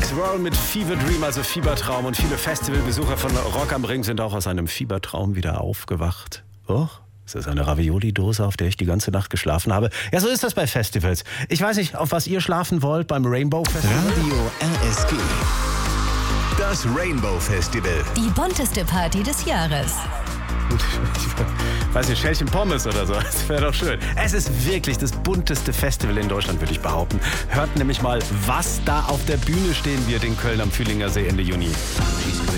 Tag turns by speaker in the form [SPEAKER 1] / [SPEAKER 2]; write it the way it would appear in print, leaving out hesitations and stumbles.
[SPEAKER 1] Roll mit Fever Dream, also Fiebertraum. Und viele Festivalbesucher von Rock am Ring sind auch aus einem Fiebertraum wieder aufgewacht. Oh, ist das eine Ravioli-Dose, auf der ich die ganze Nacht geschlafen habe? Ja, so ist das bei Festivals. Ich weiß nicht, auf was ihr schlafen wollt beim Rainbow Festival.
[SPEAKER 2] Radio RSG. Das Rainbow Festival.
[SPEAKER 3] Die bunteste Party des Jahres.
[SPEAKER 1] Ich weiß nicht, Schälchen Pommes oder so. Das wäre doch schön. Es ist wirklich das bunteste Festival in Deutschland, würde ich behaupten. Hört nämlich mal, was da auf der Bühne stehen wird in Köln am Fühlinger See Ende Juni.